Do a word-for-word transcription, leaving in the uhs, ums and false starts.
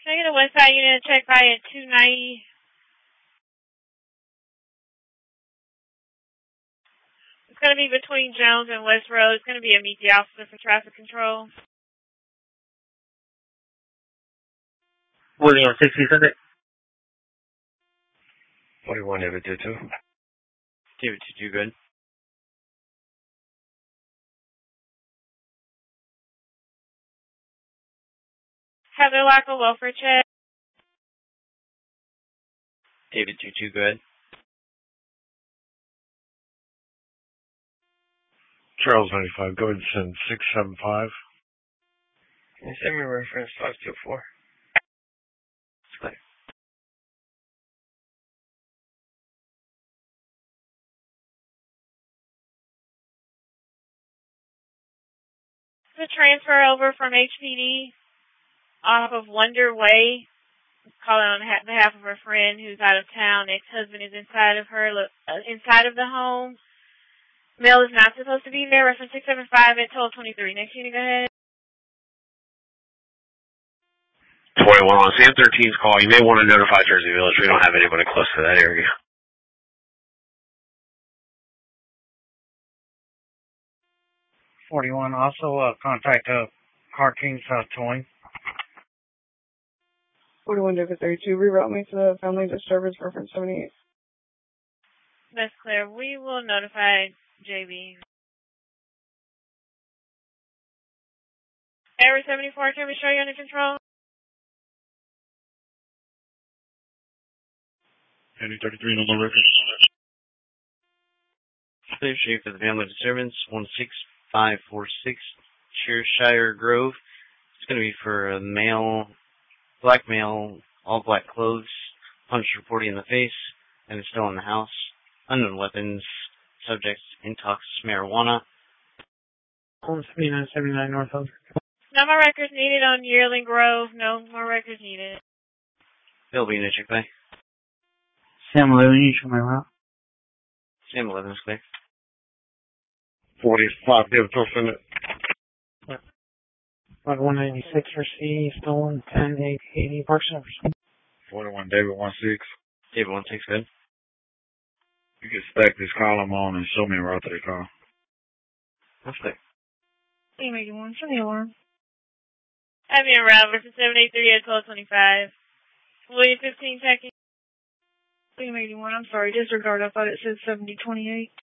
Can I get a west side unit check by at two ninety? It's going to be between Jones and West Road. It's going to be a meet the officer for traffic control. William sixty Sunday. forty-one, David two two. David two two, good. Heather Lackle, welfare check. David two two, good. Charles ninety-five, go ahead and send six seven five. Can you send me reference five two four? It's clear. The transfer over from H P D off of Wonder Way. Calling on behalf of her friend who's out of town. Ex-husband is inside of her, uh, inside of the home. Mail is not supposed to be there. Reference six seven five at twelve twenty-three. Next unit, go ahead. twenty-one on Sam thirteen's call. You may want to notify Jersey Village. We don't have anybody close to that area. forty-one, also uh, contact uh, Car King South Towing. forty-one David thirty-two, reroute me to the family disturbance reference seventy-eight. That's clear. We will notify J B. Area seventy-four, can we show you under control? Any thirty-three, no more records. Clear shape for the family disturbance, one six five four six, Cheshire Grove. It's going to be for a male, black male, all black clothes, punch reporting in the face, and is still in the house. Unknown weapons, subjects, intox, marijuana. one seventy-nine seventy-nine North Elder. No more records needed on Yearling Grove. No more records needed. Bill be in check by. Sam eleven, you show my route. Sam eleven is clear. forty-five, David Wilson. About one ninety-six for C, stolen, ten eighty, Park Jefferson. forty-one, David one six. David one six, good. You can stack this column on and show me a route to the car. That's clear. Team eighty-one, send the alarm. Having a route versus seven eight three at twelve twenty-five. William fifteen seconds. Team eighty-one, I'm sorry, disregard, I thought it said seventy twenty-eight.